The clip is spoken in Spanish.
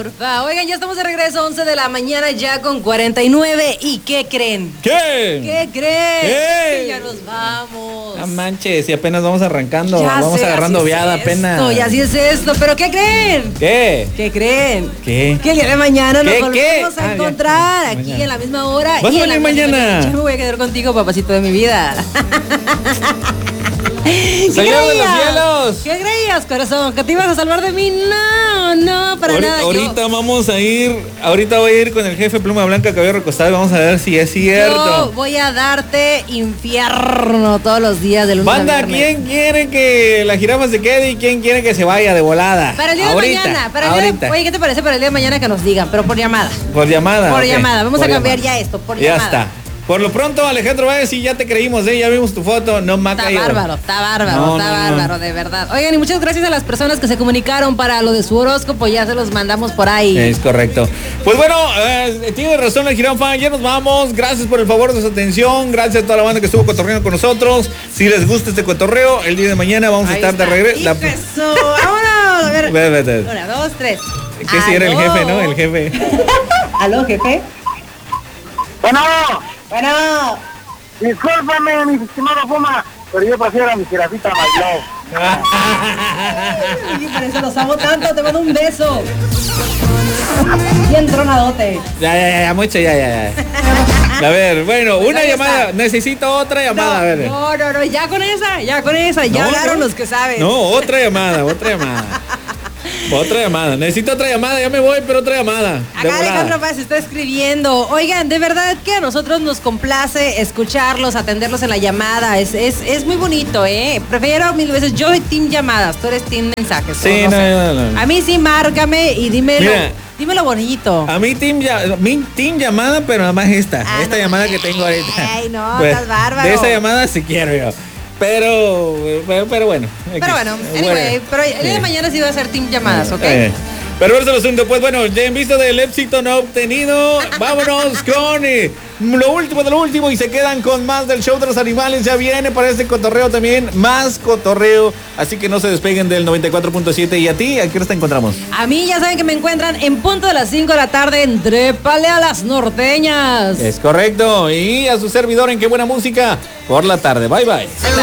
porfa. Oigan, ya estamos de regreso, 11 de la mañana ya con 49. ¿Y qué creen? ¿Qué? ¿Qué creen? ¿Qué? Que ya nos vamos. No manches, y apenas vamos arrancando. Ya vamos sé, agarrando así es viada esto, apenas. Y así es esto. ¿Pero qué creen? ¿Qué? ¿Qué creen? ¿Qué? Que el día de mañana nos ¿Qué? volvemos a Ya. encontrar aquí Mañana. en la misma hora. ¿Vas y a en la venir misma mañana? Yo me voy a quedar contigo, papacito de mi vida. ¿Qué Señor de los creías? cielos. ¿Qué creías, corazón? ¿Que te ibas a salvar de mí? No, para nada. Ahorita vamos a ir, ahorita voy a ir con el jefe Pluma Blanca Cabello Recostado y vamos a ver si es cierto. Yo voy a darte infierno todos los días de lunes a Banda, viernes. ¿quién quiere que la jirafa se quede y quién quiere que se vaya de volada? Para el día Ahorita, de mañana. ahorita. Oye, ¿qué te parece para el día de mañana que nos digan? Pero por llamada. Por llamada. Por ok. llamada. Vamos Por a cambiar llamada. ya esto. Por Ya llamada. está. Por lo pronto, Alejandro Báez, sí, ya te creímos, ya vimos tu foto, no me ha Está caído. bárbaro, No, de verdad. Oigan, y muchas gracias a las personas que se comunicaron para lo de su horóscopo, ya se los mandamos por ahí. Es correcto. Pues bueno, tiene razón la jirafa, ya nos vamos. Gracias por el favor de su atención, gracias a toda la banda que estuvo cotorreando con nosotros. Si les gusta este cotorreo, el día de mañana vamos a Ahí estar de está. regreso. Eso, vámonos. A ver. Vete. 1, 2, 3. Que si era el jefe, ¿no? El jefe. ¿Aló, jefe? Bueno, Bueno. discúlpame, mi estimado Puma, pero yo prefiero a mi jirafita bailó. Oye, por eso los amo tanto, te mando un beso. Bien tronadote. Ya, mucho, ya. A ver, bueno, Pues una ahí llamada. está. Necesito otra llamada, a ver. No, ya con esa, ya hablaron los que saben. No, otra llamada. Otra llamada. Necesito otra llamada, ya me voy, pero otra llamada. de Acá volada. Alejandro Paz está escribiendo. Oigan, de verdad que a nosotros nos complace escucharlos, atenderlos en la llamada. Es muy bonito, ¿eh? Prefiero mil veces. Yo soy team llamadas, tú eres team mensajes. Sí, o sé. no. A mí sí, márcame y dímelo. Mira. Dímelo bonito. A mí team llamada, pero nada más esta no llamada que manches. tengo ahorita. Ay, no, Pues, estás bárbaro. de esa llamada sí quiero yo. Pero bueno. Pero bueno, anyway, pero el día de mañana sí va a ser team llamadas, ¿ok? Pero eso es el asunto. Pues bueno, ya en vista del éxito no obtenido, vámonos con lo último de lo último y se quedan con más del show de los animales. Ya viene para este cotorreo también, más cotorreo. Así que no se despeguen del 94.7. ¿Y a ti? ¿A qué hora te encontramos? A mí ya saben que me encuentran en punto de las 5 de la tarde en Trépale a las Norteñas. Es correcto. Y a su servidor en Qué Buena Música por la tarde. Bye. Bye.